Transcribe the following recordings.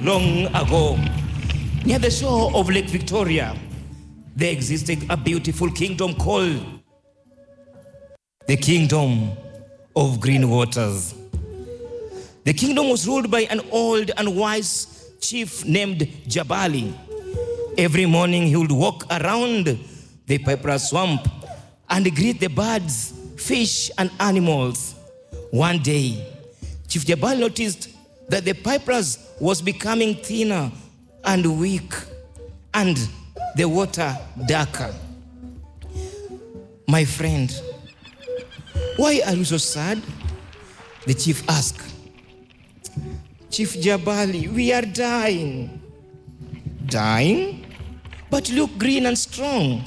long ago, near the shore of Lake Victoria, there existed a beautiful kingdom called the Kingdom of Green Waters. The kingdom was ruled by an old and wise chief named Jabali. Every morning he would walk around the Papyrus swamp and greet the birds, fish, and animals. One day, Chief Jabali noticed that the Papyrus was becoming thinner and weak, and the water darker. "My friend, why are you so sad?" the chief asked. "Chief Jabali, we are dying." "Dying? But you look green and strong."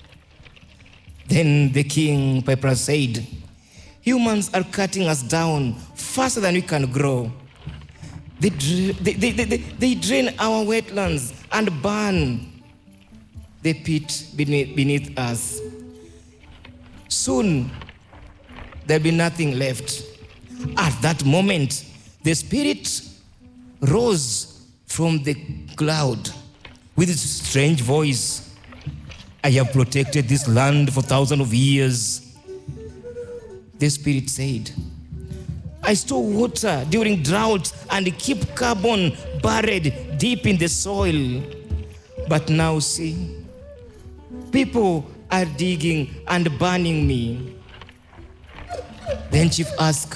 Then the king Papyrus said, "Humans are cutting us down faster than we can grow. They drain our wetlands and burn the pit beneath us. Soon, there'll be nothing left." At that moment, the spirit rose from the cloud with its strange voice. "I have protected this land for thousands of years." The spirit said, "I store water during droughts and keep carbon buried deep in the soil. But now see, people are digging and burning me." Then chief asked,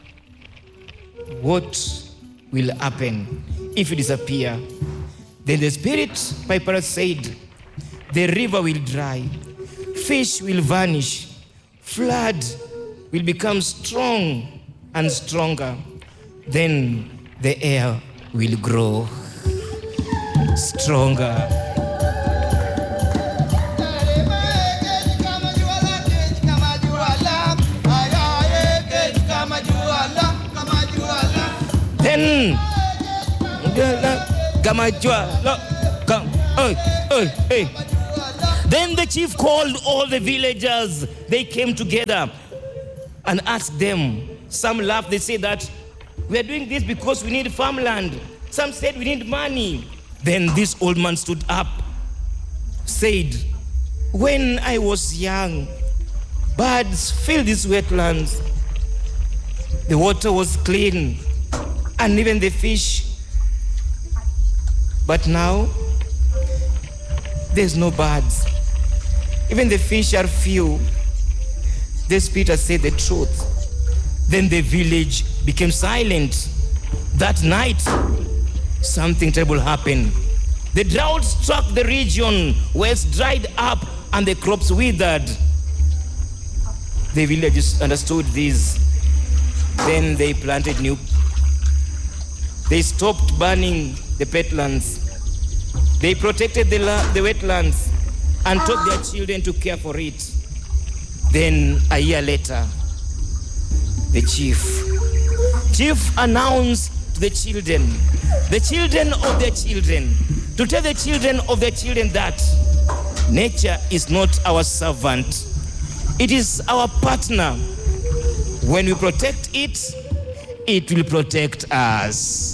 "What will happen if you disappear?" Then the spirit Papyrus said, "The river will dry, fish will vanish, flood will become strong and stronger. Then the air will grow stronger." Then Then the chief called all the villagers. They came together and asked them. Some laughed. They said that we are doing this because we need farmland. Some said we need money. Then this old man stood up, said, "When I was young, birds filled these wetlands. The water was clean, and even the fish. But now, there's no birds. Even the fish are few." The spirit said the truth. Then the village became silent. That night, something terrible happened. The drought struck the region, wells dried up, and the crops withered. The villagers understood this. Then they planted new. They stopped burning the peatlands. They protected the wetlands and taught their children to care for it. Then a year later, the chief announced to the children of their children, to tell the children of their children that nature is not our servant, it is our partner. When we protect it, it will protect us.